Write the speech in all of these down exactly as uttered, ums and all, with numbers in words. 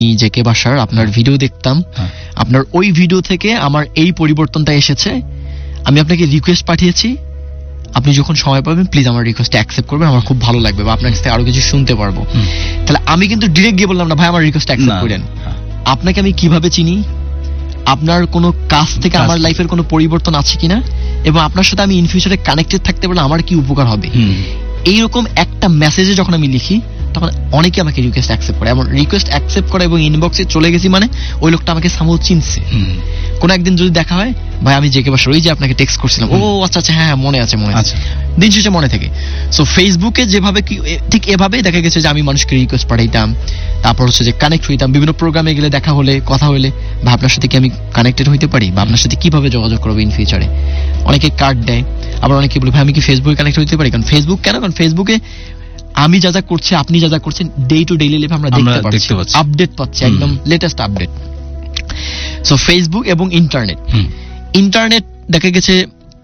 JK বাসার আপনার video দেখতাম, আপনার ওই ভিডিও থেকে আমার এই পরিবর্তনটা এসেছে, আমি আপনাকে রিকোয়েস্ট পাঠিয়েছি, আপনি যখন সময় পাবেন প্লিজ আমার রিকোয়েস্ট অ্যাকসেপ্ট করবেন, আমার খুব ভালো লাগবে বা আপনার কাছ থেকে আরো কিছু শুনতে পারবো। তাহলে আমি কিন্তু ডিরেক্ট গিয়ে বললাম না ভাই আমার রিকোয়েস্ট অ্যাকসেপ্ট করেন। আপনাকে আমি কিভাবে চিনি, আপনার কোনো কাজ থেকে আমার লাইফের কোনো পরিবর্তন আছে কিনা, এবং আপনার সাথে আমি ইন ফিউচারে কানেক্টেড থাকতে পারলে আমার কি উপকার হবে, এইরকম একটা মেসেজে যখন আমি লিখি তখন অনেকে আমাকে রিকোয়েস্ট অ্যাকসেপ্ট করে। এমন রিকোয়েস্ট অ্যাকসেপ্ট করে এবং ইনবক্সে চলে গেছি মানে ওই লোকটা আমাকে সামহাউ চিনছে। কোনো একদিন যদি দেখা হয়, ভাই আমি জেকে বাসার ওই যে আপনাকে টেক্সট করছিলাম, ও আচ্ছা আচ্ছা হ্যাঁ মনে আছে মনে আছে, দিন শেষে মনে থেকে। সো ফেসবুকে যেভাবে কি ঠিক এভাবেই দেখা গেছে যে আমি মানুষকে রিকোয়েস্ট পাঠাইতাম, তারপর হচ্ছে যে কানেক্ট হইতাম, বিভিন্ন প্রোগ্রামে গেলে দেখা হলে কথা হলে বা আপনার সাথে কি আমি কানেক্টেড হইতে পারি বা আপনার সাথে কিভাবে যোগাযোগ করবো ইন ফিউচারে। অনেকে কার্ড দেয়, আবার অনেকে বলে ভাই আমি কি ফেসবুকে কানেক্ট হইতে পারি। কারণ ফেসবুক কেন, কারণ ফেসবুকে আমি যা যা করছি আপনি যা যা করছেন ডে টু ডেইলি লাইফে আমরা দেখতে পাচ্ছি, আপডেট পাচ্ছি, একদম লেটেস্ট আপডেট। সো ফেসবুক এবং ইন্টারনেট, ইন্টারনেট দেখা গেছে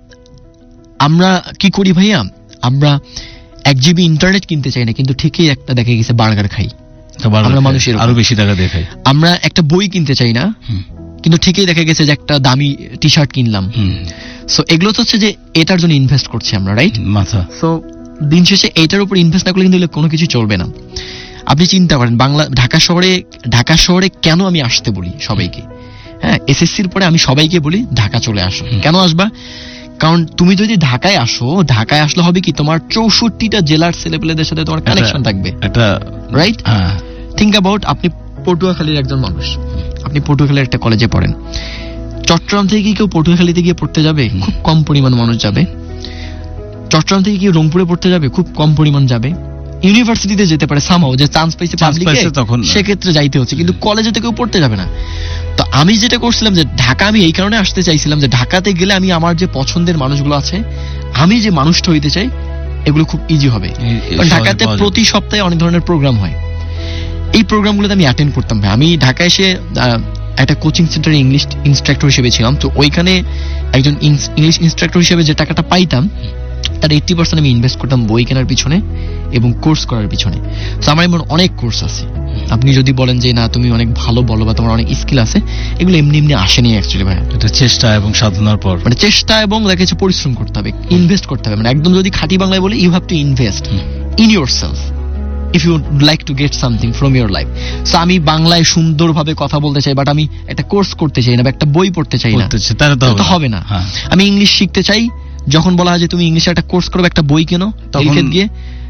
আমরা কি করি ভাইয়া, আমরা এক জিবি ইন্টারনেট কিনতে চাই না, কিন্তু ঠিকই একটা দেখা গেছে বার্গার খাই, আমরা মানুষের আরো বেশি টাকা দিয়ে খাই। আমরা একটা বই কিনতে চাই না, কিন্তু ঠিকই দেখা গেছে যে একটা দামি টি শার্ট কিনলাম। সো এগুলো তো হচ্ছে যে এটার জন্য ইনভেস্ট করছি আমরা, রাইট মাথা। সো দিন শেষে এইটার উপর ইনভেস্ট না করলে কিন্তু কোনো কিছু চলবে না। আপনি চিন্তা করেন বাংলা ঢাকা শহরে, ঢাকা শহরে কেন আমি আসতে বলি সবাইকে, হ্যাঁ এসএসসির পরে আমি সবাইকে বলি ঢাকা চলে আসো। কেন আসবা, কারণ তুমি যদি ঢাকায় আসো, ঢাকায় আসলে হবে কি তোমার চৌষট্টিটা জেলার ছেলেপেলেদের সাথে তোমার কানেকশন থাকবে, রাইট। থিঙ্ক অ্যাবাউট, আপনি পটুয়াখালীর একজন মানুষ, আপনি পটুয়াখালীর একটা কলেজে পড়েন, চট্টগ্রাম থেকে কি কেউ পটুয়াখালীতে গিয়ে পড়তে যাবে? খুব কম পরিমাণ মানুষ যাবে। চট্টগ্রাম থেকে কি রংপুরে পড়তে যাবে? খুব কম পরিমাণ যাবে। ইউনিভার্সিটিতে যেতে পারে সামহাউ, যে চান্স পাইছে পাবলিকে সেক্ষেত্রে যাইতে হচ্ছে, কিন্তু কলেজে তো কেউ পড়তে যাবে না। তো আমি যেটা করছিলাম যে ঢাকা আমি এই কারণে আসতে চাইছিলাম যে ঢাকাতে গেলে আমি আমার যে পছন্দের মানুষগুলো আছে, আমি যে মানুষটা হইতে চাই, এগুলো খুব ইজি হবে। ঢাকাতে প্রতি সপ্তাহে অনেক ধরনের প্রোগ্রাম হয়, এই প্রোগ্রামগুলোতে আমি অ্যাটেন্ড করতাম। আমি ঢাকায় এসে একটা কোচিং সেন্টারে ইংলিশ ইনস্ট্রাক্টর হিসেবে ছিলাম, তো ওইখানে একজন ইংলিশ ইনস্ট্রাক্টর হিসেবে যে টাকাটা পাইতাম তার এইট্টি পার্সেন্ট আমি ইনভেস্ট করতাম বই কেনার পিছনে এবং কোর্স করার পিছনে। তো আমার এমন অনেক কোর্স আছে, আপনি যদি বলেন যে না তুমি অনেক ভালো বলো বা তোমার অনেক স্কিল আছে, এগুলো এমনি এমনি আসেনি অ্যাকচুয়ালি ভাই, এটা চেষ্টা এবং সাধনার পর, মানে চেষ্টা এবং দেখা যাচ্ছে পরিশ্রম করতে হবে, ইনভেস্ট করতে হবে। মানে একদম যদি খাঁটি বাংলায় বলি, you have to invest in your self if you like to get something from your life. So আমি বাংলায় সুন্দরভাবে কথা বলতে চাই, বাট আমি একটা কোর্স করতে চাই না বা একটা বই পড়তে চাই না, তাহলে তো হবে না। আমি ইংলিশ শিখতে চাই, যখন বলা হয় যে তুমি ইংলিশে একটা কোর্স করবে, একটা বই কেনো, তখন গিয়ে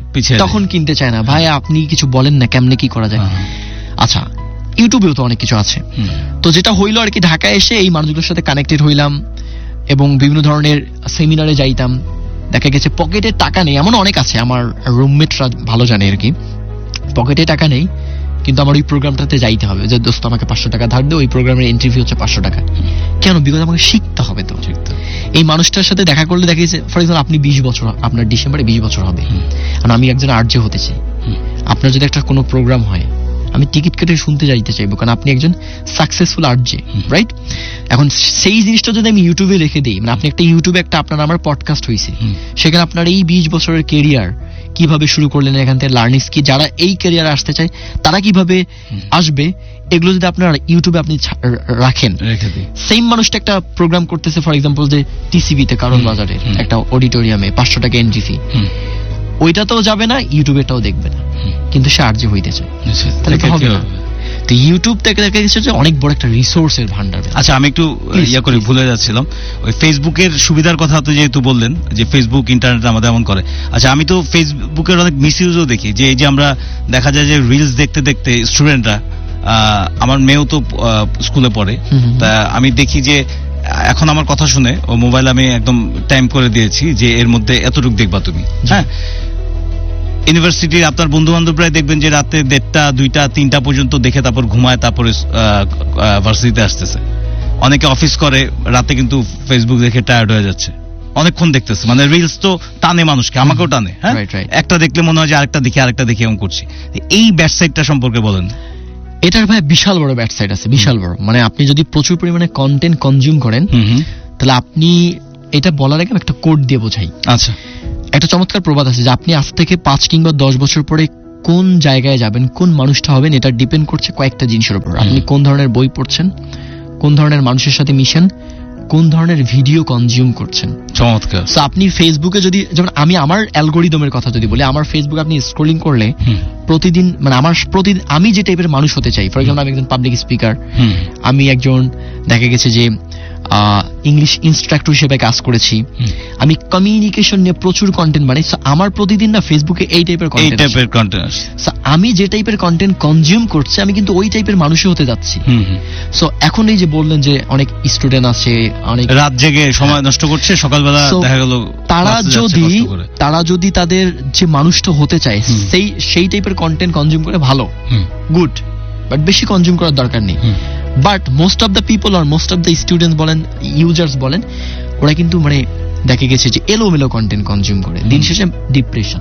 তখন কিনতে চায় না। ভাই আপনি কিছু বলেন না কেমনে কি করা যায়। আচ্ছা ইউটিউবেও তো অনেক কিছু আছে। তো যেটা হইলো আর কি, ঢাকায় এসে এই মানুষগুলোর সাথে কানেক্টেড হইলাম এবং বিভিন্ন ধরনের সেমিনারে যাইতাম। দেখা গেছে পকেটে টাকা নেই, এমন অনেক আছে, আমার রুমমেটরা ভালো জানে আর কি, পকেটে টাকা নেই কিন্তু আমার ওই প্রোগ্রামটাতে যাইতে হবে, যে দোস্ত আমাকে পাঁচশো টাকা ধার দে, ওই প্রোগ্রামের এন্ট্রি ফি হচ্ছে পাঁচশো টাকা। কেন? বিকজ আমাকে শিখতে হবে। তো এই মানুষটার সাথে দেখা করলে দেখা গেছে ফর এক্সাম্পল আপনি বিশ বছর, আপনার ডিসেম্বরে বিশ বছর হবে, আর আমি একজন আর্য হতে চাই। আপনার যদি একটা কোনো প্রোগ্রাম হয়, আমি টিকিট কেটে শুনতে যাইতে চাইবো, কারণ আপনি একজন সাকসেসফুল আর্জে, রাইট। এখন সেই জিনিসটা যদি আমি ইউটিউবে রেখে দিই, মানে আপনি একটা ইউটিউবে একটা আপনার আমার পডকাস্ট হয়েছে, সেখানে আপনার এই বিশ বছরের কেরিয়ার কিভাবে শুরু করলেন, এখান থেকে লার্নিংস কি, যারা এই ক্যারিয়ারে আসতে চায় তারা কিভাবে আসবে, এগুলো যদি আপনার ইউটিউবে আপনি রাখেন, সেম মানুষটা একটা প্রোগ্রাম করতেছে ফর এক্সাম্পল যে টিসিবিতে কারণ বাজারের একটা অডিটোরিয়ামে পাঁচশো টাকা এন্ট্রি ফি, ওইটাতেও যাবে না, ইউটিউবেটাও দেখবে না, কিন্তু সে আর্জে হইতে চায়, তাহলে তো হবে না। তো ইউটিউব থেকে দেখা গেছে যে অনেক বড় একটা রিসোর্সের ভান্ডার। আচ্ছা আমি একটু ইয়া করে ভুলে যাচ্ছিলাম, ওই ফেসবুকের সুবিধার কথা তো যেহেতু বললেন যে ফেসবুক ইন্টারনেট আমাদের এমন করে। আচ্ছা আমি তো ফেসবুকের অনেক মিসইউজও দেখি, যে এই যে আমরা দেখা যায় যে রিলস দেখতে দেখতে স্টুডেন্টরা, আমার মেয়েও তো স্কুলে পড়ে, তা আমি দেখি যে এখন আমার কথা শুনে ও মোবাইল আমি একদম টাইম করে দিয়েছি যে এর মধ্যে এতটুকু দেখবা তুমি। হ্যাঁ, ইউনিভার্সিটির আপনার বন্ধু বান্ধবরাই দেখবেন যে রাতে দেড়টা দুইটা তিনটা পর্যন্ত দেখে তারপর ঘুমায়, তারপরে ভার্সিটিতে আসতেছে। অনেকে অফিস করে রাতে কিন্তু ফেসবুক দেখে টায়ার্ড হয়ে যাচ্ছে, অনেকক্ষণ দেখতেছে, মানে রিলস তো টানে মানুষকে, আমাকেও টানে। হ্যাঁ, একটা দেখলে মনে হয় যে আরেকটা দেখি আরেকটা দেখি এমন করছি। এই ব্যাড সাইডটা সম্পর্কে বলেন। এটার ভাই বিশাল বড় ব্যাড সাইড আছে, বিশাল বড়। মানে আপনি যদি প্রচুর পরিমাণে কন্টেন্ট কনজিউম করেন, তাহলে আপনি এটা বলার আগে একটা কোড দিয়ে বোঝাই। আচ্ছা, একটা চমৎকার প্রবাদ আছে যে আপনি আজ থেকে পাঁচ কিংবা দশ বছর পরে কোন জায়গায় যাবেন, কোন মানুষটা হবেন, এটা ডিপেন্ড করছে কয়েকটা জিনিসের উপর। আপনি কোন ধরনের বই পড়ছেন, কোন ধরনের মানুষের সাথে মিশেন, কোন ধরনের ভিডিও কনজিউম করছেন। চমৎকার। সো আপনি ফেসবুকে যদি, যেমন আমি আমার অ্যালগোরিদমের কথা যদি বলি, আমার ফেসবুকে আপনি স্ক্রলিং করলে প্রতিদিন মানে আমার প্রতিদিন আমি যে টাইপের মানুষ হতে চাই, ফর এক্সাম্পল আমি একজন পাবলিক স্পিকার, আমি একজন দেখা গেছে যে ইংলিশ ইনস্ট্রাক্টর হিসেবে কাজ করেছি, আমি কমিউনিকেশন নিয়ে প্রচুর কন্টেন্ট বানাই। সো আমার প্রতিদিন না ফেসবুকে এই টাইপের কন্টেন্ট, সো আমি যে টাইপের কন্টেন্ট কনজিউম করছি আমি কিন্তু ওই টাইপের মানুষই হতে যাচ্ছি। সো এখন এই যে বললেন যে অনেক স্টুডেন্ট আছে অনেক রাত জেগে সময় নষ্ট করছে, সকালবেলা দেখা গেল তারা যদি তারা যদি তাদের যে মানুষটা হতে চায় সেই সেই টাইপের কন্টেন্ট কনজিউম করে ভালো, গুড, বাট বেশি কনজিউম করার দরকার নেই। But most of the people R most of the students বলেন, ইউজার্স বলেন, ওরা কিন্তু মানে দেখা গেছে যে এলোমেলো কন্টেন্ট কনজিউম করে, দিন শেষে ডিপ্রেশন,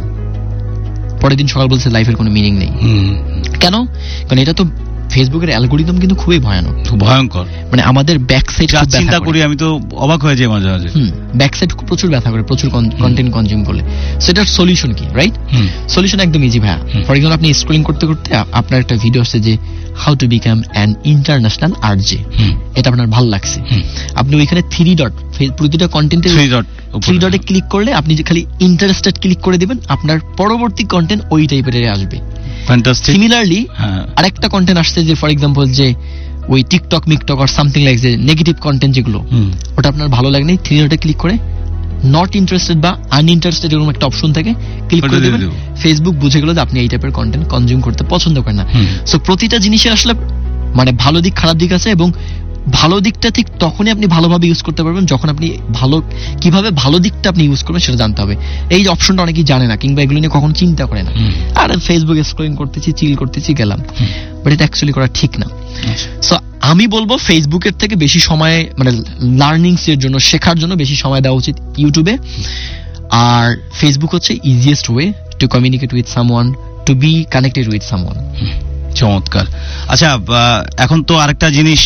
পরের দিন সকাল বলছে লাইফের কোনো মিনিং নেই। কেন? কারণ এটা তো ফেসবুকের অ্যালগোরিদম কিন্তু খুবই ভয়ানক, ভয়ঙ্কর। মানে আমাদের ব্যাক সাইড চিন্তা করি আমি তো অবাক হয়ে যাই মাঝে মাঝে। হুম, ব্যাক সাইড প্রচুর ব্যথা করে প্রচুর কন্টেন্ট কনজিউম করলে। সেটার সলিউশন কি? রাইট, সলিউশন একদম ইজি ভাইয়া। ফর এক্সাম্পল আপনি স্ক্রলিং করতে করতে আপনার একটা ভিডিও আসছে যে how to become an international RJ, এটা আপনার ভালো লাগছে, আপনি ওইখানে থ্রি ডট প্রতিটা কন্টেন্টের থ্রি ডটে ক্লিক করলে আপনি যে খালি ইন্টারেস্টেড ক্লিক করে দিবেন, আপনার পরবর্তী কন্টেন্ট ওই টাইপের আসবে। সিমিলারলি আরেকটা কন্টেন্ট আসছে যে ফর এক্সাম্পল যে ওই টিকটক মিকটক আর সামথিং লাইক যে নেগেটিভ কন্টেন্ট যেগুলো, ওটা আপনার ভালো লাগে নাই, থ্রি ডটে ক্লিক করে নট ইন্টারেস্টেড বা আনইন্টারেস্টেড এরকম একটা অপশন থাকে, ক্লিক করে দেবেন, ফেসবুক বুঝে গেল যে আপনি এই টাইপের কন্টেন্ট কনজিউম করতে পছন্দ করেন না। সো প্রতিটা জিনিসের আসলে মানে ভালো দিক খারাপ দিক আছে, এবং ভালো দিকটা ঠিক তখনই আপনি ভালোভাবে ইউজ করতে পারবেন যখন আপনি ভালো কিভাবে ভালো দিকটা আপনি ইউজ করবেন সেটা জানতে হবে। এই অপশনটা অনেকেই জানে না, কিংবা এগুলো নিয়ে কখনো চিন্তা করে না, আর ফেসবুকে স্ক্রলিং করতেছি, চিল করতেছি, গেলাম, বাট এটা অ্যাকচুয়ালি করা ঠিক না। সো আমি বলবো ফেসবুকের থেকে বেশি সময় মানে লার্নিংস এর জন্য, শেখার জন্য বেশি সময় দেওয়া উচিত ইউটিউবে। আর ফেসবুক হচ্ছে easiest way to communicate with someone, two B connected with someone. চমৎকার। আচ্ছা, এখন তো আরেকটা জিনিস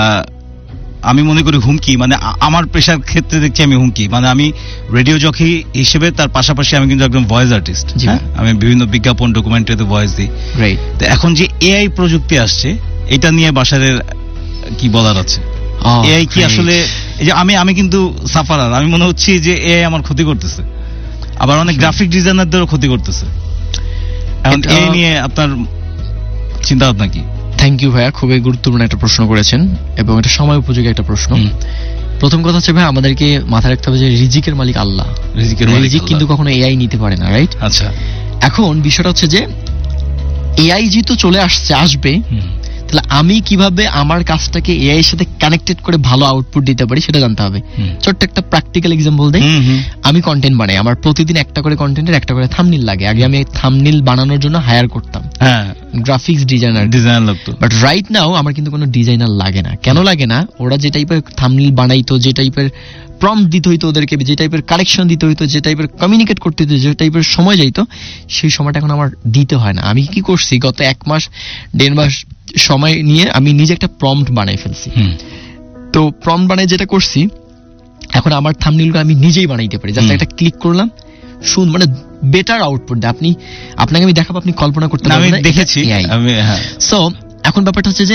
আমি মনে করি হুমকি, মানে আমার পেশার ক্ষেত্রে দেখছি আমি হুমকি, মানে আমি রেডিও জকি হিসেবে তার পাশাপাশি আমি কিন্তু একদম ভয়েস আর্টিস্ট, আমি বিভিন্ন বিজ্ঞাপন ডকুমেন্টারিতে ভয়েস দিই। তো এখন যে এআই প্রযুক্তি আসছে, এটা নিয়ে বাশারের কি বলার আছে? এআই কি আসলে, এই যে আমি আমি কিন্তু সাফারার, আমি মনে হচ্ছে যে এআই আমার ক্ষতি করতেছে, আবার অনেক গ্রাফিক ডিজাইনারদেরও ক্ষতি করতেছে। এখন এআই নিয়ে আপনার চিন্তা ভাবনা কি? থ্যাংক ইউ ভাইয়া, খুবই গুরুত্বপূর্ণ একটা প্রশ্ন করেছেন এবং এটা সময় উপযোগী একটা প্রশ্ন। প্রথম কথা হচ্ছে ভাই, আমাদেরকে মাথায় রাখতে হবে যে রিজিকের মালিক আল্লাহ, রিজিক কিন্তু কখনো এআই নিতে পারে না, রাইট? আচ্ছা, এখন বিষয়টা হচ্ছে যে এআই যেহেতু চলে আসছে, আসবে, তাহলে আমি কিভাবে আমার কাজটাকে এআই এর সাথে কানেক্টেড করে ভালো আউটপুট দিতে পারি সেটা জানতে হবে। ছোট্ট একটা প্র্যাকটিক্যাল এক্সাম্পল দেই, আমি কন্টেন্ট বানাই, আমার প্রতিদিন একটা করে কন্টেন্টের একটা করে থাম্বনেইল লাগে। আগে আমি থাম্বনেইল বানানোর জন্য হায়ার করতাম গ্রাফিক্স ডিজাইনার, ডিজাইনার লাগতো, বাট রাইট নাও আমার কিন্তু কোনো ডিজাইনার লাগে না। কেন লাগে না? ওরা যে টাইপের থাম্বনেইল বানাইতো, যে টাইপের প্রম্পট দিতে হইতো ওদেরকে, যে টাইপের কারেকশন দিতে হইতো, যে টাইপের কমিউনিকেট করতে হইতো, যে টাইপের সময় যাইতো, সেই সময়টা এখন আমার দিতে হয় না। আমি কি করছি, গত এক মাস দেড় মাস সময় নিয়ে আমি নিজে একটা প্রম্পট বানাই ফেলছি। তো প্রম্পট বানাই যেটা করছি, এখন আমার থাম্বনেইলগুলো আমি নিজেই বানাইতে পারি, জাস্ট একটা ক্লিক করলাম, শুন মানে বেটার আউটপুট দেয়। আপনি আপনাকে আমি দেখাবো, আপনি কল্পনা করতে পারবেন, আমি দেখেছি। সো এখন ব্যাপারটা হচ্ছে যে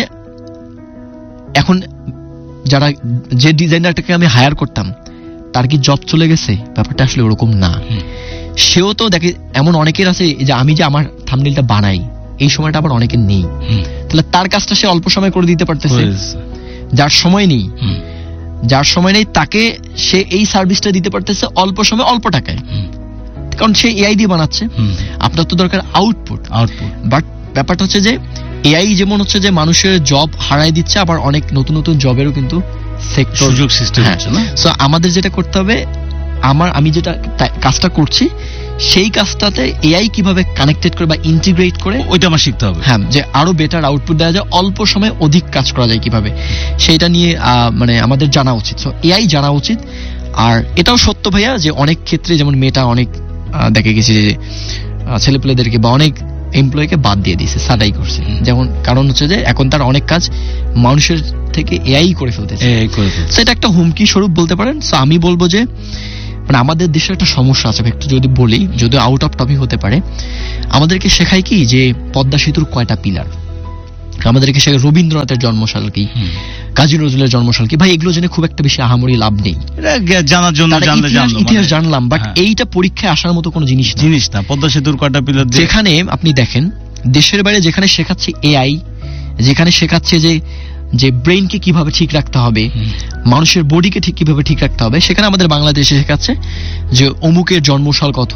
এখন যারা যে ডিজাইনারটাকে আমি হায়ার করতাম তার কি জব চলে গেছে? ব্যাপারটা আসলে ওরকম না। সেও তো দেখে, এমন অনেকের আছে যে আমি যে আমার থাম্বনেইলটা বানাই এই সময়টা আবার অনেকের নেই, তাহলে তার কাজটা সে অল্প সময় করে দিতে পারতেছে। যার সময় নেই যার সময় নেই তাকে সে এই সার্ভিসটা দিতে পারতেছে অল্প সময় অল্প টাকায়, কারণ সে এআই দিয়ে বানাচ্ছে। আপনার তো দরকার আউটপুট আউটপুট বাট ব্যাপারটা হচ্ছে যে এআই যেমন হচ্ছে যে মানুষের জব হারাই দিচ্ছে, আবার অনেক নতুন নতুন জবেরও কিন্তু সেক্টর সুযোগ সৃষ্টি হচ্ছে না। সো আমাদের যেটা করতে হবে, আমার আমি যেটা কাজটা করছি সেই কাজটাতে এআই কিভাবে কানেক্টেড করে বা ইন্টিগ্রেট করে, ওইটা আমার শিখতে হবে। হ্যাঁ, যে আরো বেটার আউটপুট দেওয়া যায়, অল্প সময়ে অধিক কাজ করা যায় কিভাবে, সেটা নিয়ে মানে আমাদের জানা উচিত। সো এআই জানা উচিত। আর এটাও সত্য ভাইয়া যে অনেক ক্ষেত্রে, যেমন মেটা অনেক দেখে গেছে যে ছেলেপেলেদেরকে বা অনেক এমপ্লয়িকে বাদ দিয়ে দিয়েছে, সাদাই করছে। যেমন কারণ হচ্ছে যে এখন তার অনেক কাজ মানুষের থেকে এআই করে ফেলতেছে, সেটা একটা হুমকি স্বরূপ বলতে পারেন। সো আমি বলবো যে মানে আমাদের দেশের একটা সমস্যা আছে, একটু যদি বলি, যদি আউট অফ টপিক হতে পারে, আমাদেরকে শেখায় কি যে পদ্মা সেতুর কয়টা পিলার, আমাদেরকে শেখায় রবীন্দ্রনাথের জন্মসাল কি, কাজী নজরুলের জন্মসাল কি। ভাই এগুলো জেনে খুব একটা বেশি আহামরি লাভ নেই, জানার জন্য ইতিহাস জানলাম, বাট এইটা পরীক্ষায় আসার মতো কোনো জিনিস জিনিস না। পদ্মা সেতুর কয়টা পিলার, যেখানে আপনি দেখেন দেশের বাইরে যেখানে শেখাচ্ছে এআই, যেখানে শেখাচ্ছে যে যে ব্রেইনকে কিভাবে ঠিক রাখতে হবে, মানুষের বডিকে ঠিক কিভাবে ঠিক রাখতে হবে, সেখানে আমাদের বাংলাদেশে শেখাচ্ছে যে অমুকের জন্মসাল কত,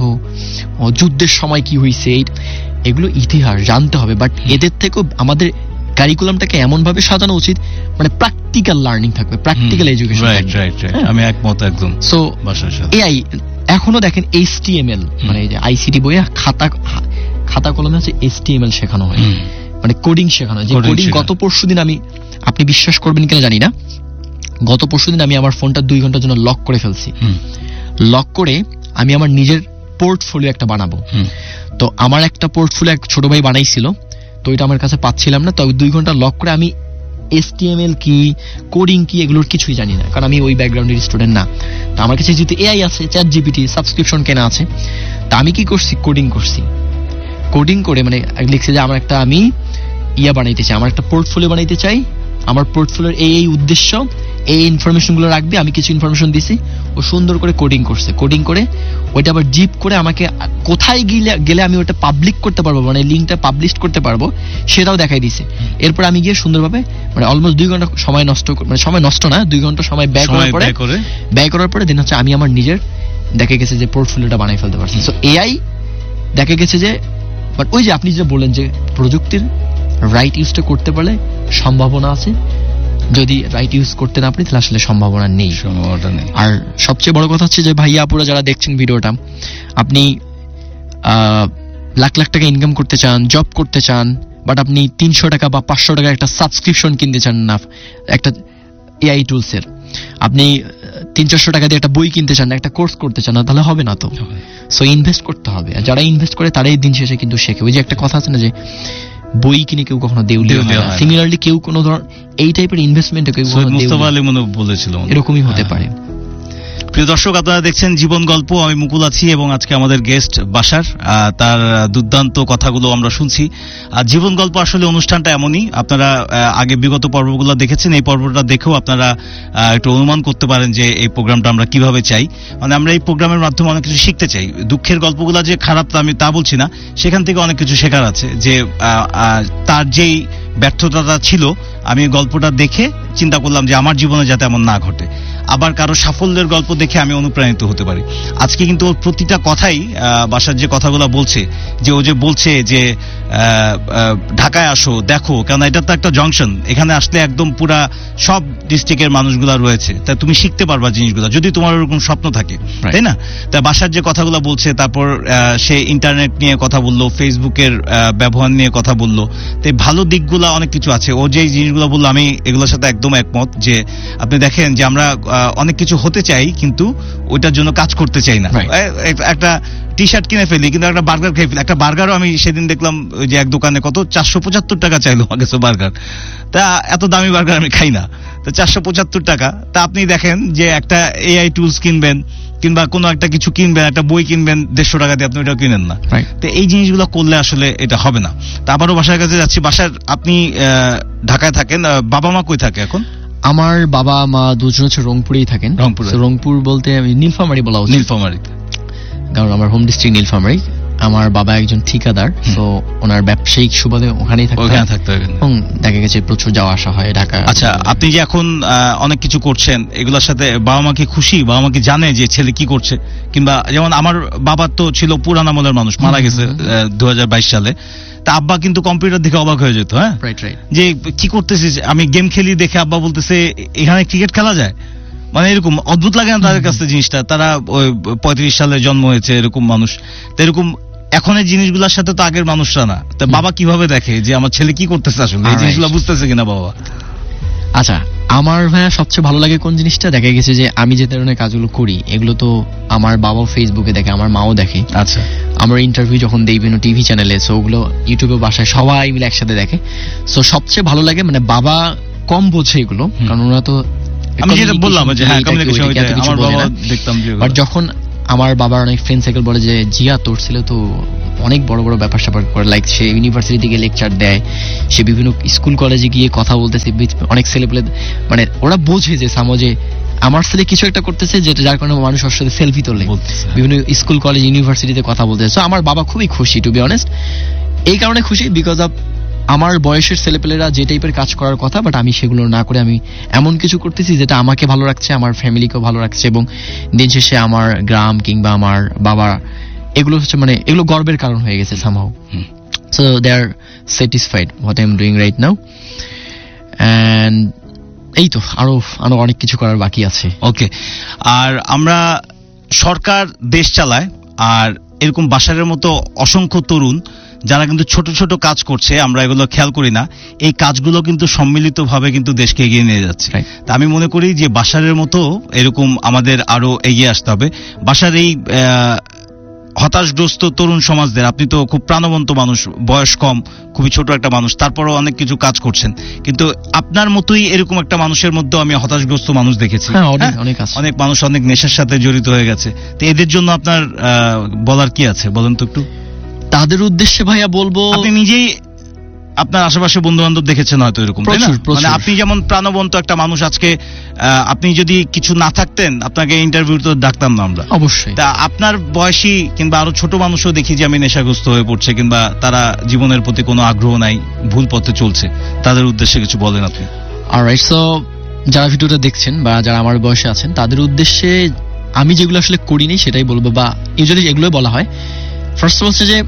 যুদ্ধের সময় কি হয়েছে, এগুলো ইতিহাস জানতে হবে। বাট এদের থেকেও আমাদের কারিকুলামটাকে এমন ভাবে সাজানো উচিত মানে প্র্যাকটিক্যাল লার্নিং থাকবে, প্র্যাকটিক্যাল এডুকেশন। আমি একমত একদম। সো এআই এখনো দেখেন এইচটিএমএল মানে আইসিটি বইয়ে খাতা খাতা কলমে আছে এইচটিএমএল শেখানো হয়, মানে কোডিং শেখানো হয়। যে কোডিং গত পরশুদিন আমি, আপনি বিশ্বাস করবেন কিনা জানি না, গত পরশুদিন আমি আমার ফোনটা দুই ঘন্টার জন্য লক করে ফেলছি। লক করে আমি আমার নিজের পোর্টফোলিও একটা বানাবো, তো আমার একটা পোর্টফোলিও এক ছোট ভাই বানাইছিল, তো এটা আমার কাছে পাচ্ছিলাম না, তো দুই ঘন্টা লক করে আমি এইচটিএমএল কি কোডিং কি এগুলোর কিছুই জানি না, কারণ আমি ওই ব্যাকগ্রাউন্ডের স্টুডেন্ট না। তো আমার কাছে যেহেতু এআই আছে, চ্যাট জিপিটি সাবস্ক্রিপশন কেনা আছে, তা আমি কি করছি, কোডিং করছি। কোডিং করে মানে লিখছে যে আমার একটা আমি ইয়া বানাইতে চাই, আমার একটা পোর্টফোলিও বানাইতে চাই, আমার পোর্টফোলিওর এই এই উদ্দেশ্য, এই ইনফরমেশন গুলো রাখবে, আমি কিছু ইনফরমেশন দিছি, ও সুন্দর করে কোডিং করছে। কোডিং করে ওইটা আবার জিপ করে আমাকে কোথায় গেলে গেলে আমি ওটা পাবলিক করতে পারবো, মানে লিঙ্কটা পাবলিশ করতে পারবো, সেটাও দেখাই দিছে। এরপর আমি গিয়ে সুন্দরভাবে মানে অলমোস্ট দুই ঘন্টা সময় নষ্ট, মানে সময় নষ্ট না, দুই ঘন্টা সময় ব্যয় করার পরে ব্যয় করার পরে দিন হচ্ছে আমি আমার নিজের দেখা গেছে যে পোর্টফোলিওটা বানাই ফেলতে পারছি। সো এআই দেখা গেছে যে, বাট ওই যে আপনি যে বললেন যে প্রযুক্তির রাইট ইউজটা করতে পারলে সম্ভাবনা আছে, যদি রাইট ইউজ করতে না পারি তাহলে আসলে সম্ভাবনা নেই। আর সবচেয়ে বড় কথা হচ্ছে যে ভাইয়া আপুরা যারা দেখছেন ভিডিওটা, আপনি লাখ লাখ টাকা ইনকাম করতে চান, জব করতে চান, বাট আপনি তিনশো টাকা বা পাঁচশো টাকা একটা সাবস্ক্রিপশন কিনতে চান না একটা এআই টুলসের, আপনি তিন চারশো টাকা দিয়ে একটা বই কিনতে চান না, একটা কোর্স করতে চান না, তাহলে হবে না। তো সো ইনভেস্ট করতে হবে, আর যারা ইনভেস্ট করে তারাই দিন শেষে কিন্তু শেখে। ওই যে একটা কথা আছে না যে বই কিনে কেউ কখনো দেউলিয়া হয় না, সিমিলারলি কেউ কোনো ধর এই টাইপের ইনভেস্টমেন্টে কেউ মুস্তাফা আলী মনে বলেছিল এরকমই হতে পারে। প্রিয় দর্শক, আপনারা দেখছেন জীবন গল্প, আমি মুকুল আছি এবং আজকে আমাদের গেস্ট বাশার, তার দুর্দান্ত কথাগুলো আমরা শুনছি। আর জীবন গল্প আসলে অনুষ্ঠানটা এমনই, আপনারা আগে বিগত পর্বগুলো দেখেছেন, এই পর্বটা দেখেও আপনারা একটু অনুমান করতে পারেন যে এই প্রোগ্রামটা আমরা কিভাবে চাই। মানে আমরা এই প্রোগ্রামের মাধ্যমে অনেক কিছু শিখতে চাই। দুঃখের গল্পগুলো যে খারাপ আমি তা বলছি না, সেখান থেকে অনেক কিছু শেখার আছে। যে তার যেই ব্যর্থতাটা ছিল, আমি গল্পটা দেখে চিন্তা করলাম যে আমার জীবনে যাতে এমন না ঘটে। আবার কারো সাফল্যের গল্প দেখে আমি অনুপ্রাণিত হতে পারি। আজকে কিন্তু ওর প্রতিটা কথাই, বাসার যে কথাগুলো বলছে, যে ও যে বলছে যে ঢাকায় আসো দেখো, কারণ এটা তো একটা জংশন, এখানে আসলে একদম পুরা সব ডিস্ট্রিক্টের মানুষগুলো রয়েছে, তাই তুমি শিখতে পারবা জিনিসগুলো যদি তোমার ওরকম স্বপ্ন থাকে, তাই না? তা বাসার যে কথাগুলো বলছে, তারপর সে ইন্টারনেট নিয়ে কথা বললো, ফেসবুকের ব্যবহার নিয়ে কথা বললো, তাই ভালো দিকগুলো অনেক কিছু আছে। ও যে জিনিসগুলো বললো আমি এগুলোর সাথে একদম একমত। যে আপনি দেখেন যে আমরা অনেক কিছু হতে চাই কিন্তু ওইটার জন্য কাজ করতে চাই না। একটা টি শার্ট কিনে ফেলি কিন্তু একটা বার্গার খেয়ে ফেলি। একটা বার্গারও আমি সেদিন দেখলাম ওই যে এক দোকানে কত চারশো পঁচাত্তর টাকা চাইলো আমার কাছে বার্গার, তা এত দামি বার্গার আমি খাই না, তো চারশো পঁচাত্তর টাকা। তা আপনি দেখেন যে একটা এআই টুলস কিনবেন কিংবা কোনো একটা কিছু কিনবেন, একটা বই কিনবেন দেড়শো টাকা দিয়ে, আপনি ওটাও কিনেন না। তো এই জিনিসগুলো করলে আসলে এটা হবে না। তা আবারও বাসার কাছে যাচ্ছি। বাসার আপনি ঢাকায় থাকেন, বাবা মা কই থাকে এখন? আমার বাবা মা দুজন হচ্ছে রংপুরেই থাকেন। রংপুর রংপুর বলতে আমি নীলফামারী বলা উচিত, নীলফামারী, কারণ আমার হোম ডিস্ট্রিক্ট নীলফামারী। আমার বাবা একজন ঠিকাদার, তো ওনার ব্যবসায়িক সুবাদে ওখানেই থাকতে হয় এবং দেখা গেছে প্রচুর যাওয়া আসা হয় ঢাকা। আচ্ছা, আপনি যে এখন অনেক কিছু করছেন, এগুলোর সাথে বাবা মা কি খুশি? বাবা মা কি জানে যে ছেলে কি করছে? কিংবা যেমন আমার বাবা তো ছিল পুরান আমলের মানুষ, মারা গেছে দু হাজার বাইশ সালে। তা আব্বা কিন্তু কম্পিউটার দেখে অবাক হয়ে যেত, হ্যাঁ যে কি করতেছিস? আমি গেম খেলি দেখে আব্বা বলতেছে এখানে ক্রিকেট খেলা যায়, মানে এরকম অদ্ভুত লাগে না তাদের কাছে জিনিসটা। তারা ওই পঁয়ত্রিশ সালে জন্ম হয়েছে এরকম মানুষ, তো এরকম এখন এই জিনিসগুলোর সাথে তো আগের মানুষরা না। তা বাবা কিভাবে দেখে যে আমার ছেলে কি করতেছে, আসলে এই জিনিসগুলো বুঝতেছে কিনা বাবা? আচ্ছা, আমার ভাইয়া সবচেয়ে ভালো লাগে কোন জিনিসটা, দেখা গেছে যে আমি যে ধরনের কাজগুলো করি এগুলো তো আমার বাবাও ফেসবুকে দেখে, আমার মাও দেখে। আচ্ছা, আমার ইন্টারভিউ যখন দেই বিভিন্ন টিভি চ্যানেলে, সো ওগুলো ইউটিউবে বাসায় সবাই মিলে একসাথে দেখে। সো সবচেয়ে ভালো লাগে, মানে বাবা কম বোঝে এগুলো, কারণ ওরা তো আমি যেটা বললাম যে হ্যাঁ কমিউনিকেশন আমার বাবা দেখতাম যে বাট যখন আমার বাবার অনেক ফ্রেন্ড সার্কেল বলে যে জিয়া তোর ছেলে তো অনেক বড় বড় ব্যাপার স্যাপার করে, লাইক সে ইউনিভার্সিটি থেকে লেকচার দেয়, সে বিভিন্ন স্কুল কলেজে গিয়ে কথা বলতেছে, অনেক ছেলে পেলে মানে ওরা বোঝে যে সমাজে আমার ছেলে কিছু একটা করতেছে যেটা যার কারণে মানুষ ওর সাথে সেলফি তোলে, বিভিন্ন স্কুল কলেজ ইউনিভার্সিটিতে কথা বলতেছে। সো আমার বাবা খুবই খুশি, টু বি অনেস্ট। এই কারণে খুশি বিকজ অফ আমার বয়সের ছেলেপেলেরা যে টাইপের কাজ করার কথা, বাট আমি সেগুলো না করে আমি এমন কিছু করতেছি যেটা আমাকে ভালো রাখছে, আমার ফ্যামিলিকেও ভালো রাখছে, এবং দিন শেষে আমার গ্রাম কিংবা আমার বাবা এগুলো হচ্ছে মানে এগুলো গর্বের কারণ হয়ে গেছে somehow. So they R satisfied what I am doing right now. And এই তো আরো আরো অনেক কিছু করার বাকি আছে। ওকে, আর আমরা সরকার দেশ চালায়, আর এরকম বাশারের মতো অসংখ্য তরুণ যারা কিন্তু ছোট ছোট কাজ করছে, আমরা এগুলো খেয়াল করি না, এই কাজগুলো কিন্তু সম্মিলিতভাবে কিন্তু দেশকে এগিয়ে নিয়ে যাচ্ছে। তা আমি মনে করি যে বাশারের মতো এরকম আমাদের আরো এগিয়ে আসতে হবে। বাশার এই হতাশগ্রস্ত তরুণ সমাজদের, আপনি তো খুব প্রাণবন্ত মানুষ, বয়স কম, খুবই ছোট একটা মানুষ, তারপরেও অনেক কিছু কাজ করছেন, কিন্তু আপনার মতোই এরকম একটা মানুষের মধ্যেও আমি হতাশগ্রস্ত মানুষ দেখেছি। অনেক মানুষ অনেক নেশার সাথে জড়িত হয়ে গেছে। তো এদের জন্য আপনার বলার কি আছে বলেন তো একটু। তাদের উদ্দেশ্যে ভাইয়া বলবো, আপনি নিজেই আপনার আশেপাশে বন্ধু বান্ধব দেখেছেন হয়তো এরকম, মানে আপনি যেমন প্রাণবন্ত একটা মানুষ, আজকে আপনি যদি কিছু না থাকতেন আপনাকে ইন্টারভিউ তো ডাকতাম না আমরা, অবশ্যই। তা আপনার বয়সী কিংবা আরো ছোট মানুষও দেখি যে আমি নেশাগ্রস্ত হয়ে পড়ছে, কিংবা তারা জীবনের প্রতি কোনো আগ্রহ নাই, ভুল পথে চলছে, তাদের উদ্দেশ্যে কিছু বলেন আপনি। অলরাইট, সো যারা ভিডিওটা দেখছেন বা যারা আমার বয়সে আছেন তাদের উদ্দেশ্যে আমি যেগুলো আসলে করিনি সেটাই বলবো, বা ইউজুয়ালি এগুলোই বলা হয়। ফার্স্ট হচ্ছে যে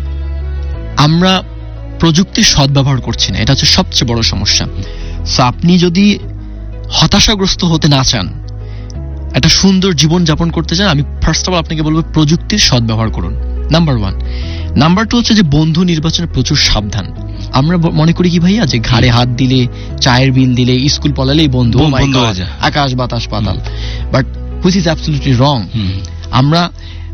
আমরা প্রযুক্তির সদ্ব্যবহার করছি না, এটা হচ্ছে সবচেয়ে বড় সমস্যা। সো আপনি যদি হতাশাগ্রস্ত হতে না চান, একটা সুন্দর জীবন যাপন করতে চান, আমি ফার্স্ট অফ অল আপনাকে বলবো প্রযুক্তির সদ্ব্যবহার করুন, নাম্বার ওয়ান। নাম্বার টু হচ্ছে যে বন্ধু নির্বাচনে প্রচুর সাবধান। আমরা মনে করি কি ভাইয়া যে ঘাড়ে হাত দিলে, চায়ের বিল দিলে, স্কুল পড়ালেই বন্ধু, আকাশ বাতাস পাতাল, বাট হুইচ ইজ অ্যাবসলিউটলি রং। আমরা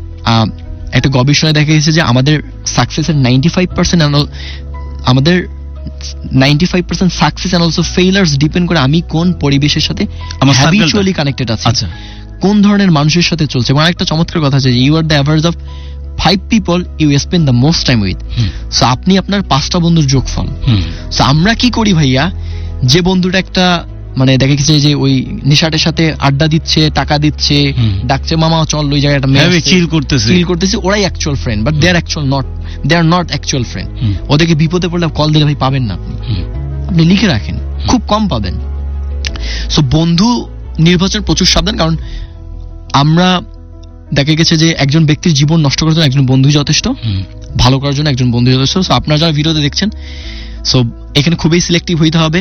একটা গবেষণায় দেখা গেছে যে আমাদের সাকসেসের নাইনটি ফাইভ পার্সেন্ট আমাদের ninety five percent success and also ফেইলার্স depend করে আমি কোন পরিবেশের সাথে হ্যাবিচুয়ালি কানেক্টেড আছি, কোন ধরনের মানুষের সাথে চলছে। এবং একটা চমৎকার কথা আছে যে you are the average of five people you spend the most time with. So আপনি আপনার পাঁচটা বন্ধুর যোগফল। সো আমরা কি করি ভাইয়া, যে বন্ধুটা একটা মানে দেখা গেছে যে ওই নেশাটের সাথে আড্ডা দিচ্ছে, টাকা দিচ্ছে, ডাকছে মামা চল ওই জায়গাটা চিল করতেছে চিল করতেছে ওরাই actual friend, but they R actual not, they are not actual friend. ওদেরকে বিপদে পড়লে কল দিলে ভাই পাবেন না, আপনি আপনি লিখে রাখেন, খুব কম পাবেন। সো বন্ধু নির্বাচন প্রচুর সাবধান, কারণ আমরা দেখা গেছে যে একজন ব্যক্তির জীবন নষ্ট করার জন্য একজন বন্ধুই যথেষ্ট, ভালো করার জন্য একজন বন্ধু যথেষ্ট। সো আপনারা যারা ভিডিওতে দেখছেন, সো এখানে খুবই সিলেক্টিভ হইতে হবে।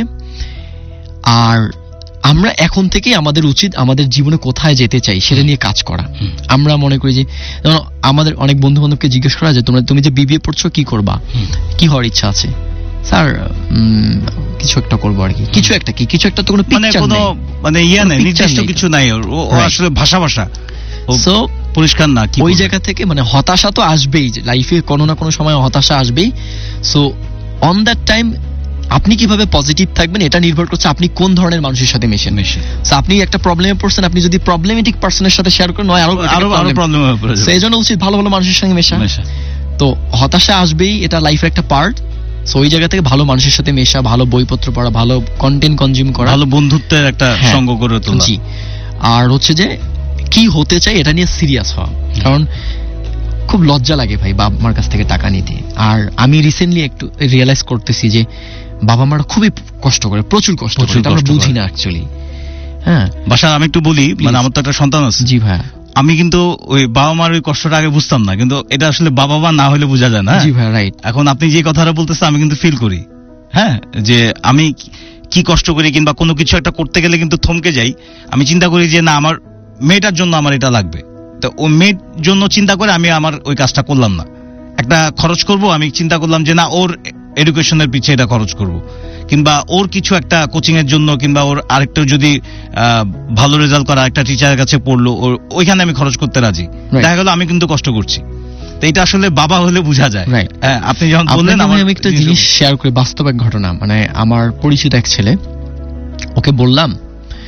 আর আমরা এখন থেকেই আমাদের উচিত আমাদের জীবনে কোথায় যেতে চাই সেটা নিয়ে কাজ করা। আমরা মনে করি যে আমাদের অনেক বন্ধু বান্ধবকে জিজ্ঞেস করা যে তোমরা তুমি যে বিবিএ পড়ছো কি করবা, কি হওয়ার ইচ্ছা আছে? স্যার কিছু একটা করবো আর কি। কিছু একটা কি কিছু একটা তো কোনো পিকচার নেই, মানে ইয়া নেই, নির্দিষ্ট কিছু নাই, ও আসলে ভাষা ভাষা সো পরিষ্কার না। ওই জায়গা থেকে মানে হতাশা তো আসবেই, লাইফে কোনো না কোনো সময় হতাশা আসবেই। সো অন দ্যাট টাইম আপনি কিভাবে পজিটিভ থাকবেন এটা নির্ভর করছে আপনি কোন ধরনের মানুষের সাথে মেশেন। আপনি একটা প্রবলেমে পড়ছেন, আপনি যদি প্রবলেমেটিক পার্সনের সাথে শেয়ার করেন আরো আরো প্রবলেম হবে, সেই জন্য উচিত ভালো ভালো মানুষের সঙ্গে মেশা। তো হতাশা আসবেই, এটা লাইফের একটা পার্ট। সো ওই জায়গা থেকে ভালো মানুষের সাথে মেশা, ভালো বইপত্র পড়া, ভালো কন্টেন্ট কনজিউম করা, ভালো বন্ধুত্বের একটা সঙ্গ গড়ে তোলা। জি, আর হচ্ছে যে কি হতে চাই এটা নিয়ে সিরিয়াস হওয়া, কারণ খুব লজ্জা লাগে ভাই বাবা মার কাছ থেকে টাকা নিতে। আর আমি রিসেন্টলি একটু রিয়েলাইজ করতেছি যে বাবা মারা খুবই কষ্ট করে, প্রচুর কষ্ট করে, আমরা বুঝি না অ্যাকচুয়ালি। হ্যাঁ বাসা আমি একটু বলি, মানে আমার তো একটা সন্তান আছে। জি ভাই, আমি কিন্তু ওই বাবা মার ওই কষ্টটা আগে বুঝতাম না, কিন্তু এটা আসলে বাবা মা না হলে বোঝা যায় না। জি ভাই, রাইট। এখন আপনি যে কথাটা বলতেছেন আমি কিন্তু ফিল করি, হ্যাঁ, যে আমি কি কষ্ট করি, কিংবা কোনো কিছু একটা করতে গেলে কিন্তু থমকে যাই। আমি চিন্তা করি যে না আমার মেয়েটার জন্য আমার এটা লাগবে, তো ওই মেয়ের জন্য চিন্তা করে আমি আমার ওই কাজটা করলাম না। একটা খরচ করব, আমি চিন্তা করলাম যে না ওর এডুকেশনের পিছিয়ে এটা খরচ করব, কিংবা ওর কিছু একটা কোচিং এর জন্য, কিংবা ওর আরেকটা যদি ভালো রেজাল্ট করা একটা টিচারের কাছে পড়লো, ওইখানে আমি খরচ করতে রাজি। দেখা গেল আমি কিন্তু কষ্ট করছি। তো এটা আসলে বাবা হলে বোঝা যায়। আপনি যখন বললেন, আমি একটা জিনিস শেয়ার করি, বাস্তব এক ঘটনা। মানে আমার পরিচিত এক ছেলে, ওকে বললাম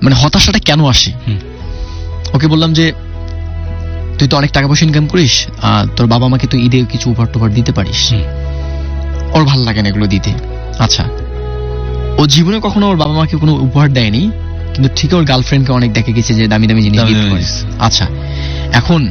মানে হতাশাটা কেন আসে। ওকে বললাম যে তুই তো অনেক টাকা পয়সা ইনকাম করিস, তোর বাবা মাকে তুই ঈদে কিছু উপহার টুপার দিতে পারিস। ওর ভালো লাগে না এগুলো দিতে। আচ্ছা, ও জীবনে কখনো ওর বাবা মাকে কোনো উপহার দেয়নি, কিন্তু ঠিক ওর গার্লফ্রেন্ডকে অনেক দেখে গেছে যে দামি দামি জিনিস গিফট করে। আচ্ছা, এখন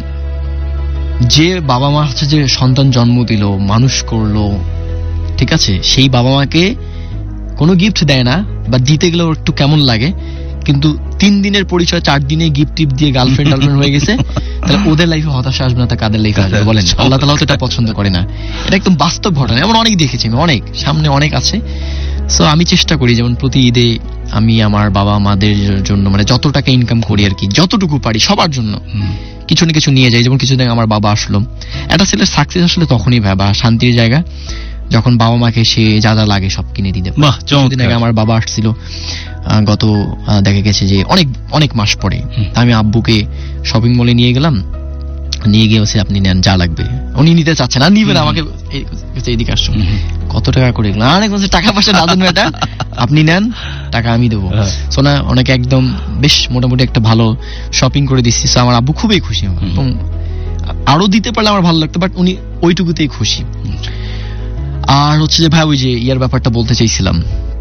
যে বাবা মা হচ্ছে যে সন্তান জন্ম দিল, মানুষ করলো, ঠিক আছে, সেই বাবা মাকে কোনো গিফট দেয় না বা দিতে গেলে ওর একটু কেমন লাগে, কিন্তু তিন দিনের পরিচয় চার দিনে গিফট টিপ দিয়ে গার্লফ্রেন্ড গার্লফ্রেন্ড হয়ে গেছে, তাহলে ওদের লাইফে হতাশা আসবে না, তা কাদের লাইফে আসবে বলেন? আল্লাহ তাআলা তো এটা পছন্দ করে না। এটা একদম বাস্তব ঘটনা, এমন অনেক দেখেছি আমি, অনেক সামনে অনেক আছে। সো আমি চেষ্টা করি যেমন প্রতি ঈদে আমি আমার বাবা মাদের জন্য মানে যত টাকা ইনকাম করি আর কি, যতটুকু পারি সবার জন্য কিছু না কিছু নিয়ে যাই। যেমন কিছুদিন আমার বাবা আসলো, একটা ছেলের সাকসেস আসলে তখনই ভাই বা শান্তির জায়গা যখন বাবা মাকে সে যা যা লাগে সব কিনে দিতে পারে। কিছুদিন আগে আমার বাবা আসছিল, গত দেখা গেছে যে অনেক অনেক মাস পরে, আমি আব্বুকে শপিং মলে নিয়ে গেলাম, নিয়ে গিয়ে বলছি আপনি নেন যা লাগবে। উনি নিতে চাচ্ছেন না, নিবে না, আমাকে এইদিকে আসছো কত টাকা করে এগুলো, অনেক বলছে টাকা পয়সা না দেন এটা, আপনি নেন টাকা আমি দেবো। সোনা অনেকে একদম বেশ মোটামুটি একটা ভালো শপিং করে দিচ্ছি। আমার আব্বু খুবই খুশি এবং আরো দিতে পারলে আমার ভালো লাগতো, বাট উনি ওইটুকুতেই খুশি। আর হচ্ছে যে ভাই ওই যে ইয়ার ব্যাপারটা বলতে চাইছিলাম,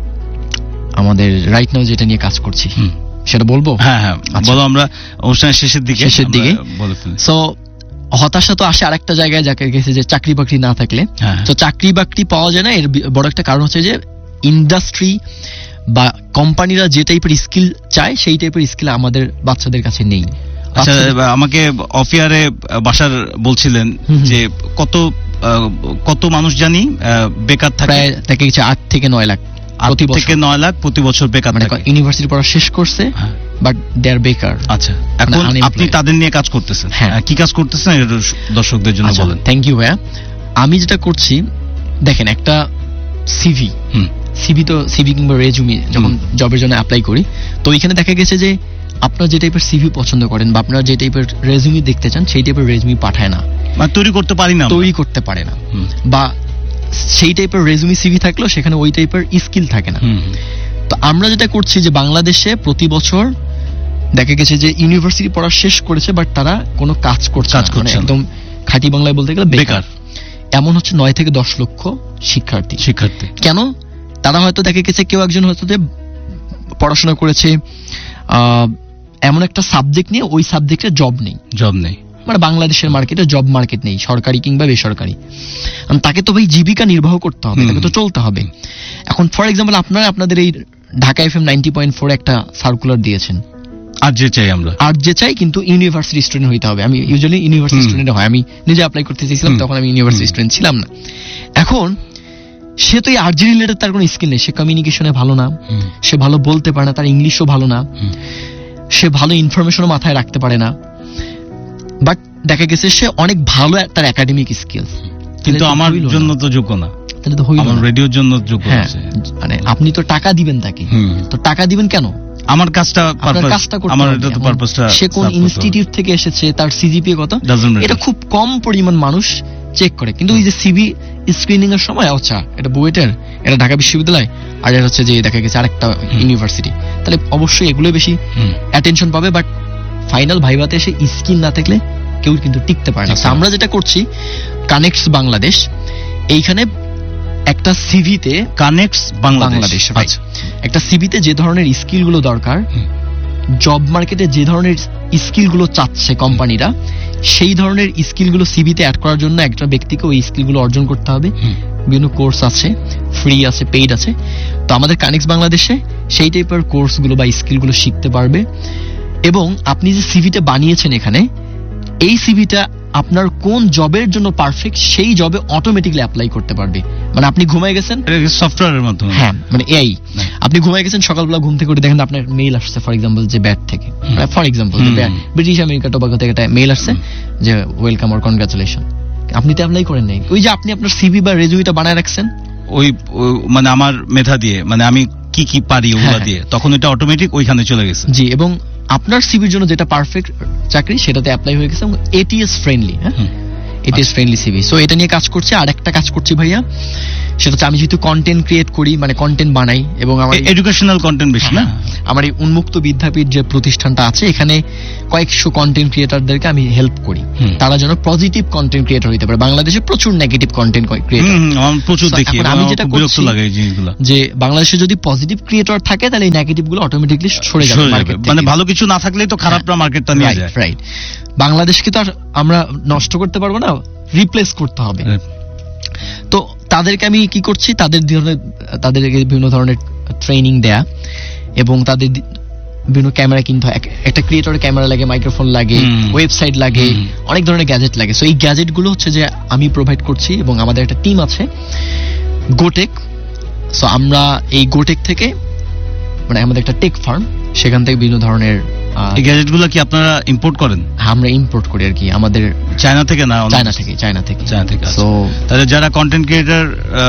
আমাদের রাইট নাও যেটা নিয়ে কাজ করছি সেটা বলবো। হ্যাঁ হ্যাঁ বলো, আমরা অনুষ্ঠানের শেষের দিকে শেষের দিকে সো হতাশা তো আসে আরেকটা জায়গায়, যাকে গেছে যে চাকরি বাকরি না থাকলে। তো চাকরি বাকরি পাওয়া যায় না, এর বড় একটা কারণ হচ্ছে যে ইন্ডাস্ট্রি বা কোম্পানিরা যে টাইপের স্কিল চায় সেই টাইপের স্কিল আমাদের বাচ্চাদের কাছে নেই। আচ্ছা, আমাকে অফিয়ারে বাসার বলছিলেন যে কত কত মানুষ জানি বেকার থাকে, প্রায় দেখা গেছে আট থেকে নয় লাখ প্রতি থেকে নয় লাখ প্রতি বছর বেকার থাকে। ইউনিভার্সিটি পড়া শেষ করছে বাট দে আর বেকার। আচ্ছা, এখন আপনি তাদের নিয়ে কাজ করতেছেন, কি কাজ করতেছেন দর্শকদের জন্য বলেন। থ্যাংক ইউ ভাইয়া। আমি যেটা করছি দেখেন, একটা সিভি সিভি তো সিভি কিংবা রেজুমি যখন জবের জন্য অ্যাপ্লাই করি, তো ওইখানে দেখা গেছে যে আপনার যে টাইপের সিভি পছন্দ করেন বা আপনার যে টাইপের রেজুমি দেখতে চান সেই টাইপের রেজুমি পাঠায় না, মানে তৈরি করতে পারি না, তৈরি করতে পারে না, বা সেই টাইপের রেজুমি সিভি থাকলেও সেখানে ওই টাইপের স্কিল থাকে না। তো আমরা যেটা করছি যে বাংলাদেশে প্রতি বছর দেখা গেছে যে ইউনিভার্সিটি পড়া শেষ করেছে বাট তারা কোনো কাজ করছে না, একদম খাঁটি বাংলায় বলতে গেলে বেকার। এমন হচ্ছে নয় থেকে দশ লক্ষ শিক্ষার্থী শিক্ষার্থী কেন? তারা হয়তো দেখা গেছে কেউ একজন হয়তো যে পড়াশোনা করেছে এমন একটা সাবজেক্ট নিয়ে, ওই সাবজেক্টে জব নেই জব নেই মানে বাংলাদেশের মার্কেটে জব মার্কেট নেই, সরকারি কিংবা বেসরকারি। তাকে তো ভাই জীবিকা নির্বাহ করতে হবে, তাকে তো চলতে হবে। এখন ফর এক্সাম্পল আপনারা আপনাদের এই Dhaka F M ninety point four একটা সার্কুলার দিয়েছেন, আর যে চাই আমরা আর যে চাই কিন্তু ইউনিভার্সিটি স্টুডেন্ট হইতে হবে। আমি ইউজুয়ালি ইউনিভার্সিটি স্টুডেন্ট হয়, আমি নিজে অ্যাপ্লাই করতে চেয়েছিলাম, তখন আমি ইউনিভার্সিটি স্টুডেন্ট ছিলাম না। এখন সে তো এই আরজি রিলেটেড তার কোনো স্কিল নেই, সে কমিউনিকেশনে ভালো না, সে ভালো বলতে পারে না, তার ইংলিশও ভালো না, সে ভালো ইনফরমেশনও মাথায় রাখতে পারে না, বাট দেখা গেছে সে অনেক ভালো তার একাডেমিক স্কিলস, কিন্তু আমার জন্য তো যোগ্য না, তাহলে তো হইল না, আমার রেডিওর জন্য যোগ্য আছে। মানে আপনি তো টাকা দিবেন তাকে, তো টাকা দিবেন কেন? আমার কাজটা কাজটা করতে আমার এটা তো পারপাসটা, সে কোন ইনস্টিটিউট থেকে এসেছে, তার সিজিপিএ কত, এটা খুব কম পরিমাণ মানুষ চেক করে। কিন্তু ওই যে সিভি স্ক্রিনিং এর সময় আচ্ছা এটা বুয়েটের, এটা ঢাকা বিশ্ববিদ্যালয়, আর এটা হচ্ছে যে দেখা গেছে আরেকটা ইউনিভার্সিটি, তাহলে অবশ্যই এগুলো বেশি অ্যাটেনশন পাবে। বাট ফাইনাল ভাইভাতে এসে স্কিল না থাকলে কেউ কিন্তু টিকতে পারে না। আমরা যেটা করছি কানেক্টস বাংলাদেশ, এইখানে একটা সিভিতে কানেক্টস বাংলাদেশ একটা সিভিতে যে ধরনের স্কিল গুলো দরকার, জব মার্কেটে যে ধরনের স্কিল গুলো চাচ্ছে কোম্পানিরা, সেই ধরনের স্কিল গুলো সিভিতে অ্যাড করার জন্য একটা ব্যক্তিকে ওই স্কিল গুলো অর্জন করতে হবে। বিভিন্ন কোর্স আছে, ফ্রি আছে, পেইড আছে। তো আমাদের কানেক্টস বাংলাদেশে সেই টাইপের কোর্স গুলো বা স্কিল গুলো শিখতে পারবে। এবং আপনি যে সিভিটা বানিয়েছেন এখানে, এই সিভিটা আপনার কোন জবের জন্য পারফেক্ট সেই জবে অটোমেটিক্যালি অ্যাপ্লাই করতে পারবে। মানে আপনি ঘুমায় গেছেন সফটওয়্যারের মাধ্যমে, হ্যাঁ মানে এআই, আপনি ঘুমায় গেছেন, সকালবেলা ঘুম থেকে উঠে দেখেন আপনার মেইল আসছে, ফর এক্সাম্পল যে ব্যাট থেকে, for example British America tobacco থেকে একটা মেইল আসছে যে ওয়েলকাম অর কনগ্রাচুলেশন, আপনি তো অ্যাপ্লাই করেন নাই। ওই যে আপনি আপনার সিভি বা রেজুমিটা বানায় রাখছেন ওই মানে আমার মেধা দিয়ে, মানে আমি কি কি পারি ওগুলা দিয়ে, তখন এটা অটোমেটিক ওইখানে চলে গেছে। জি, এবং আপনার সিভির জন্য যেটা পারফেক্ট চাকরি সেটাতে অ্যাপ্লাই হয়ে গেছে, এবং এটিএস ফ্রেন্ডলি, হ্যাঁ এটিএস ফ্রেন্ডলি সিভি। সো এটা নিয়ে কাজ করছে। আর একটা কাজ করছি ভাইয়া, সেটা হচ্ছে আমি যেহেতু কন্টেন্ট ক্রিয়েট করি, মানে কন্টেন্ট বানাই, এবং আমার এডুকেশনাল কন্টেন্ট বেশি না, আমার এই উন্মুক্ত বিদ্যাপীঠ যে প্রতিষ্ঠানটা আছে এখানে কয়েকশো কন্টেন্ট ক্রিয়েটরদেরকে আমি হেল্প করি, তারা যেন পজিটিভ কন্টেন্ট ক্রিয়েটর হইতে পারে। বাংলাদেশে প্রচুর নেগেটিভ কন্টেন্ট ক্রিয়েটর, প্রচুর দেখি, আমি যেটা করছি যে বাংলাদেশে যদি পজিটিভ ক্রিয়েটর থাকে তাহলে এই নেগেটিভ গুলো অটোমেটিকলি সরে যাবে মার্কেট থেকে। মানে ভালো কিছু না থাকলেই তো খারাপটা মার্কেটটা নিয়ে যায়। রাইট, বাংলাদেশকে তো আর আমরা নষ্ট করতে পারবো না, রিপ্লেস করতে হবে। তো তাদেরকে আমি কি করছি, তাদের তাদেরকে বিভিন্ন ধরনের ট্রেনিং দেয়া, এবং তাদের বিভিন্ন ক্যামেরা কিনতে হয়, একটা ক্রিয়েটরের ক্যামেরা লাগে, মাইক্রোফোন লাগে, ওয়েবসাইট লাগে, অনেক ধরনের গ্যাজেট লাগে। সো এই গ্যাজেট গুলো হচ্ছে যে আমি প্রোভাইড করছি, এবং আমাদের একটা টিম আছে গোটেক। সো আমরা এই গোটেক থেকে, মানে আমাদের একটা টেক ফার্ম, সেখান থেকে বিভিন্ন ধরনের এই গ্যাজেটগুলো কি আপনারা ইম্পোর্ট করেন? আমরা ইম্পোর্ট করি আর কি, আমাদের চায়না থেকে না? চায়না থেকে, চায়না থেকে চায়না থেকে। সো তাহলে যারা কন্টেন্ট ক্রিয়েটর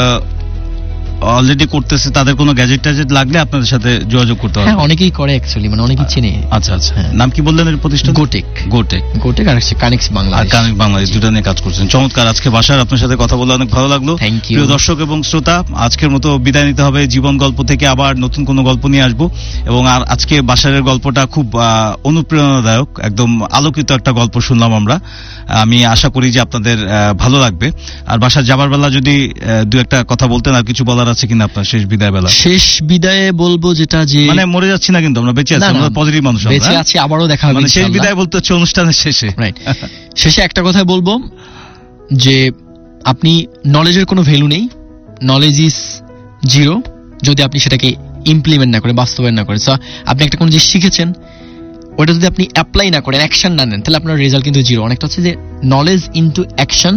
অলরেডি করতেছে তাদের কোনো গ্যাজেট ট্যাজেট লাগলে আপনাদের সাথে যোগাযোগ করতে হবে। হ্যাঁ, অনেকেই করে অ্যাকচুয়ালি, মানে অনেকেই চেনে। আচ্ছা আচ্ছা, নাম কি বললেন এর প্রতিষ্ঠান? গোটেক। গোটেক গোটেক আর কানেক্স বাংলাদেশ। আর কানেক্স বাংলাদেশ দুটো নিয়ে কাজ করছেন। চমৎকার। আজকে বাসার আপনার সাথে কথা বলে অনেক ভালো লাগলো। Thank you. প্রিয় দর্শক এবং শ্রোতা, আজকের মতো বিদায় নিতে হবে। জীবন গল্প থেকে আবার নতুন কোনো গল্প নিয়ে আসবো, এবং আর আজকে বাসারের গল্পটা খুব অনুপ্রেরণাদায়ক, একদম আলোকিত একটা গল্প শুনলাম আমরা। আমি আশা করি যে আপনাদের ভালো লাগবে। আর বাসার যাবার বেলা যদি দু একটা কথা বলতেন, আর কিছু বলার আছে কিনা আপনার শেষ বিদায় বেলা? শেষ বিদায়ে বলবো যেটা, যে মানে মরে যাচ্ছি না কিন্তু, আমরা বেঁচে আছি, আমরা পজিটিভ মানুষ, বেঁচে আছি, আবারও দেখা হবে। মানে শেষ বিদায় বলতে হচ্ছে অনুষ্ঠানের শেষে। রাইট, শেষে একটা কথা বলবো যে আপনি নলেজের কোনো ভ্যালু নেই, নলেজ ইজ জিরো যদি আপনি সেটাকে ইমপ্লিমেন্ট না করে, বাস্তবায়ন না করে। সো আপনি একটা কোনো জিনিস শিখেছেন, ওটা যদি আপনি অ্যাপ্লাই না করেন, অ্যাকশন না নেন, তাহলে আপনার রেজাল্ট কিন্তু জিরো। অনেকটা হচ্ছে যে knowledge into action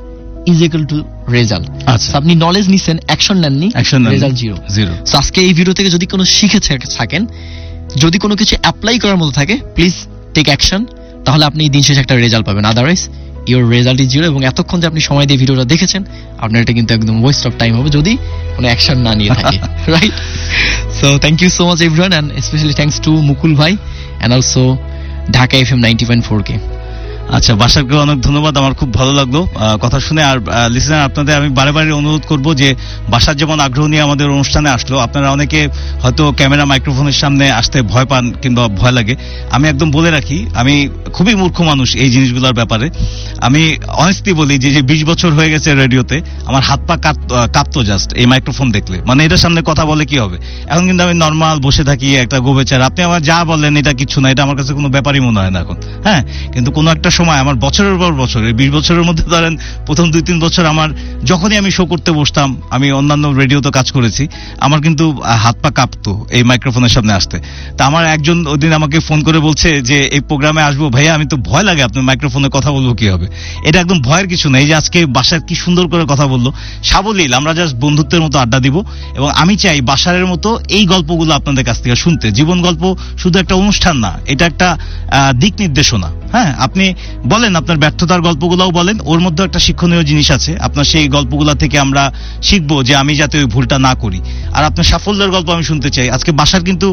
is equal to result. আপনি নলেজ নিছেন, অ্যাকশন নেননি, রেজাল্ট জিরো। সো আজকে এই ভিডিও থেকে যদি কোনো শিখে থাকেন, যদি কোনো কিছু অ্যাপ্লাই করার মতো থাকে, প্লিজ টেক অ্যাকশন, তাহলে আপনি দিন শেষে একটা রেজাল্ট পাবেন। Otherwise your result is zero. এবং এতক্ষণ যে আপনি সময় দিয়ে ভিডিওটা দেখেছেন, আপনার এটা কিন্তু একদম ওয়েস্ট অফ টাইম হবে যদি কোনো অ্যাকশন না নিয়ে থাকে। Right, so thank you so much everyone, and specially thanks to মুকুল ভাই and also Dhaka F M ninety point four কে। আচ্ছা, বাসারকে অনেক ধন্যবাদ, আমার খুব ভালো লাগলো কথা শুনে। আর লিসেনার, আপনাদের আমি বারে বারে অনুরোধ করব যে বাসার যেমন আগ্রহ নিয়ে আমাদের অনুষ্ঠানে আসলো, আপনারা অনেকে হয়তো ক্যামেরা মাইক্রোফোনের সামনে আসতে ভয় পান কিংবা ভয় লাগে। আমি একদম বলে রাখি, আমি খুবই মূর্খ মানুষ এই জিনিসগুলোর ব্যাপারে। আমি অনেস্টলি বলি যে বিশ বছর হয়ে গেছে রেডিওতে, আমার হাত পা কাঁপতো জাস্ট এই মাইক্রোফোন দেখলে। মানে এটার সামনে কথা বলে কি হবে। এখন কিন্তু আমি নর্মাল বসে থাকি, একটা গোবেচার। আপনি আমার যা বললেন এটা কিছু না, এটা আমার কাছে কোনো ব্যাপারই মনে হয় না এখন। হ্যাঁ, কিন্তু কোনো একটা সময় আমার বছরের পর বছর, এই বিশ বছরের মধ্যে ধরেন প্রথম দুই তিন বছর আমার যখনই আমি শো করতে বসতাম, আমি অন্যান্য রেডিওতে কাজ করেছি, আমার কিন্তু হাত পা কাঁপতো এই মাইক্রোফোনের সামনে আসতে। তা আমার একজন ওদিন আমাকে ফোন করে বলছে যে এই প্রোগ্রামে আসবো ভাইয়া, আমি তো ভয় লাগে আপনার মাইক্রোফোনে কথা বলবো কি হবে। এটা একদম ভয়ের কিছু নেই। যে আজকে বাসার কি সুন্দর করে কথা বললো, সাবলীল, আমরা জাস্ট বন্ধুত্বের মতো আড্ডা দিব। এবং আমি চাই বাসারের মতো এই গল্পগুলো আপনাদের কাছ থেকে শুনতে। জীবন গল্প শুধু একটা অনুষ্ঠান না, এটা একটা দিক নির্দেশনা। হ্যাঁ, আপনি বলেন আপনার ব্যর্থতার গল্পগুলোও বলেন, ওর মধ্যে একটা শিক্ষণীয় জিনিস আছে। আপনার সেই গল্পগুলা থেকে আমরা শিখবো যে আমি যাতে ওই ভুলটা না করি। আর আপনার সাফল্যের গল্প আমি শুনতে চাই। আজকে বাসার কিন্তু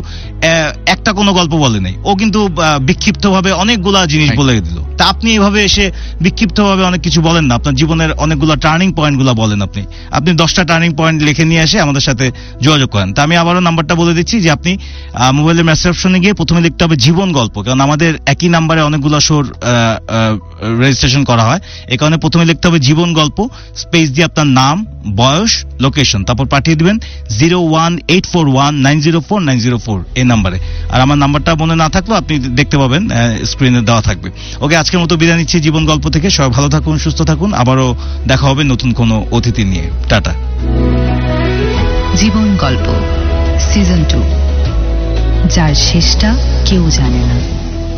একটা কোনো গল্প বলে নেই, ও কিন্তু বিক্ষিপ্তভাবে অনেকগুলা জিনিস বলে দিল। তা আপনি এইভাবে এসে বিক্ষিপ্তভাবে অনেক কিছু বলেন না, আপনার জীবনের অনেকগুলো টার্নিং পয়েন্ট গুলা বলেন। আপনি আপনি দশটা টার্নিং পয়েন্ট লিখে নিয়ে এসে আমাদের সাথে যোগাযোগ করেন। তা আমি আবারও নাম্বারটা বলে দিচ্ছি যে আপনি মোবাইলের মেসেজ অপশনে গিয়ে প্রথমে লিখতে হবে জীবন গল্প, কারণ আমাদের একই নাম্বারে অনেকগুলো শোর রেজিস্ট্রেশন করা হয়। এই কারণে প্রথমে লিখতে হবে জীবন গল্প, স্পেস দিয়ে আপনার নাম, বয়স, লোকেশন, তারপর পাঠিয়ে দিবেন zero one eight four one nine zero four nine zero four এই নাম্বারে। আর আমার নাম্বারটা মনে না থাকলেও আপনি দেখতে পাবেন, স্ক্রিনে দেওয়া থাকবে। ওকে, আজকের মতো বিদায় নিচ্ছি জীবন গল্প থেকে। সবাই ভালো থাকুন, সুস্থ থাকুন। আবারও দেখা হবে নতুন কোনো অতিথি নিয়ে। টাটা। জীবন গল্প সিজন টু, যার শেষটা কেউ জানে না।